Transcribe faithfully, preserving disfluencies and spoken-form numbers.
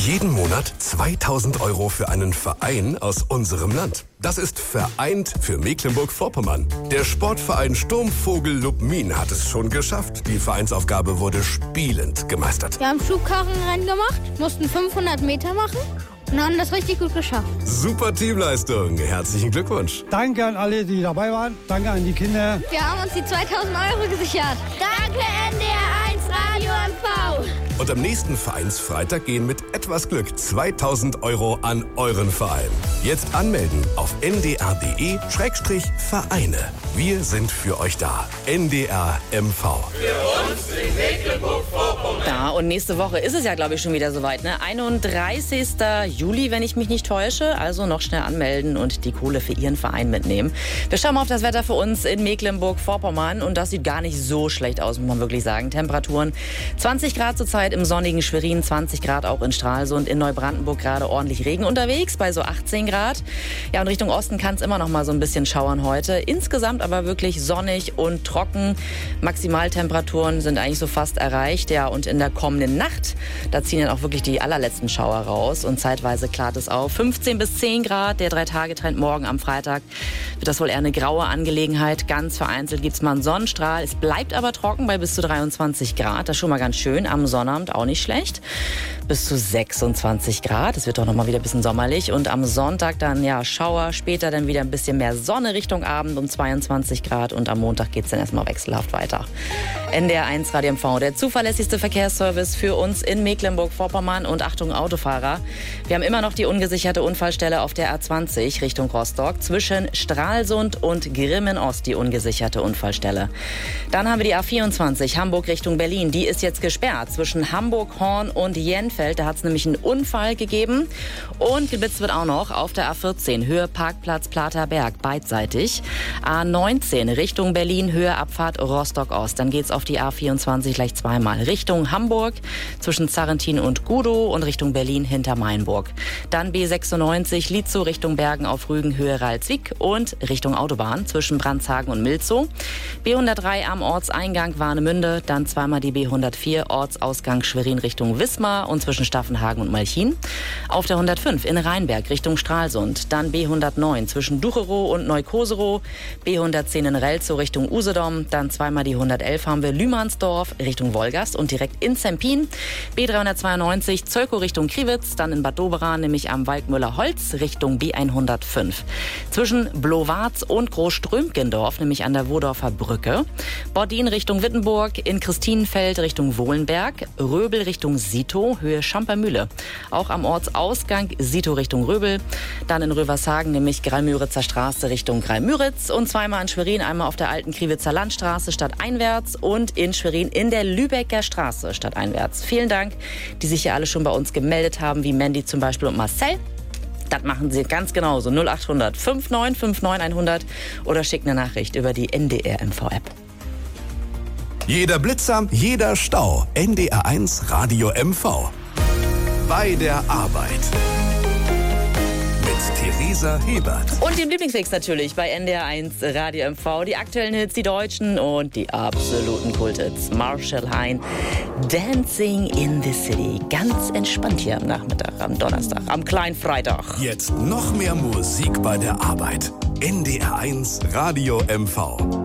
Jeden Monat zweitausend Euro für einen Verein aus unserem Land. Das ist vereint für Mecklenburg-Vorpommern. Der Sportverein Sturmvogel Lubmin hat es schon geschafft. Die Vereinsaufgabe wurde spielend gemeistert. Wir haben Schubkarrenrennen gemacht, mussten fünfhundert Meter machen und haben das richtig gut geschafft. Super Teamleistung. Herzlichen Glückwunsch. Danke an alle, die dabei waren. Danke an die Kinder. Wir haben uns die zweitausend Euro gesichert. Danke N D R eins Radio M V. Und am nächsten Vereinsfreitag gehen mit etwas Glück zweitausend Euro an euren Verein. Jetzt anmelden auf n d r punkt d e Schrägstrich Vereine. Wir sind für euch da. N D R M V. Für uns in Mecklenburg-Vorpommern. Ja, und nächste Woche ist es ja, glaube ich, schon wieder soweit. Ne? einunddreißigster Juli, wenn ich mich nicht täusche. Also noch schnell anmelden und die Kohle für Ihren Verein mitnehmen. Wir schauen mal auf das Wetter für uns in Mecklenburg-Vorpommern. Und das sieht gar nicht so schlecht aus, muss man wirklich sagen. Temperaturen zwanzig Grad zurzeit im sonnigen Schwerin, zwanzig Grad auch in Stralsund, in Neubrandenburg gerade ordentlich Regen unterwegs, bei so achtzehn Grad. Ja, und Richtung Osten kann es immer noch mal so ein bisschen schauern heute. Insgesamt aber wirklich sonnig und trocken. Maximaltemperaturen sind eigentlich so fast erreicht. Ja, und in der kommenden Nacht, da ziehen dann auch wirklich die allerletzten Schauer raus und zeitweise klart es auf. fünfzehn bis zehn Grad, der Drei-Tage-Trend morgen am Freitag wird das wohl eher eine graue Angelegenheit. Ganz vereinzelt gibt es mal einen Sonnenstrahl. Es bleibt aber trocken bei bis zu dreiundzwanzig Grad. Das ist schon mal ganz schön. Am Sonnabend auch nicht schlecht. Bis zu sechsundzwanzig Grad. Es wird doch noch mal wieder ein bisschen sommerlich. Und am Sonntag dann ja Schauer. Später dann wieder ein bisschen mehr Sonne Richtung Abend um zweiundzwanzig Grad. Und am Montag geht es dann erstmal wechselhaft weiter. N D R eins Radio M V, der zuverlässigste Verkehrsservice für uns in Mecklenburg-Vorpommern. Und Achtung Autofahrer, wir haben immer noch die ungesicherte Unfallstelle auf der A zwanzig Richtung Rostock. Zwischen Stralsund und Grimmen-Ost die ungesicherte Unfallstelle. Dann haben wir die A vierundzwanzig Hamburg Richtung Berlin. Die ist jetzt gesperrt zwischen Hamburg, Horn und Jenfeld. Da hat es nämlich einen Unfall gegeben. Und geblitzt wird auch noch auf der A vierzehn Höhe Parkplatz Platerberg beidseitig. A neunzehn Richtung Berlin Höhe Abfahrt Rostock-Ost. Dann geht's auf die A vierundzwanzig gleich zweimal Richtung Hamburg zwischen Zarrentin und Gudow und Richtung Berlin hinter Mainburg. Dann B sechsundneunzig Lietzow Richtung Bergen auf Rügen Höhe Ralswiek und Richtung Autobahn zwischen Brandshagen und Milzow. B hundertdrei am Ortseingang Warnemünde. Dann zweimal die B hundertvier Ortsausgang Schwerin Richtung Wismar und zwischen Staffenhagen und Malchin. Auf der hundertfünf in Rheinberg Richtung Stralsund. Dann B hundertneun zwischen Ducherow und Neukoserow. B hundertzehn in Relzow Richtung Usedom. Dann zweimal die hundertelf haben wir Lühmannsdorf Richtung Wolgast und direkt in Zempin. B dreihundertzweiundneunzig Zölkow Richtung Kriwitz. Dann in Bad Doberan, nämlich am Waldmüller Holz Richtung B hundertfünf. Zwischen Blowarz und Großströmkendorf, nämlich an der Wodorfer Brücke. Bordin Richtung Wittenburg. In Christinenfeld Richtung Wohlenberg. Röbel Richtung Sito, Höhe Schampermühle. Auch am Ortsausgang Sito Richtung Röbel. Dann in Rövershagen, nämlich Greimüritzer Straße Richtung Greimüritz. Und zweimal in Schwerin, einmal auf der alten Kriwitzer Landstraße stadteinwärts und in Schwerin in der Lübecker Straße stadteinwärts. Vielen Dank, die sich hier alle schon bei uns gemeldet haben, wie Mandy zum Beispiel und Marcel. Das machen Sie ganz genauso. null acht hundert neunundfünfzig neunundfünfzig hundert oder schicken eine Nachricht über die N D R M V-App. Jeder Blitzer, jeder Stau. N D R eins Radio M V. Bei der Arbeit. Mit Theresa Hebert. Und dem Lieblingsmix natürlich bei N D R eins Radio M V. Die aktuellen Hits, die deutschen und die absoluten Kulthits. Marshall Hein, Dancing in the City. Ganz entspannt hier am Nachmittag, am Donnerstag, am kleinen Freitag. Jetzt noch mehr Musik bei der Arbeit. N D R eins Radio M V.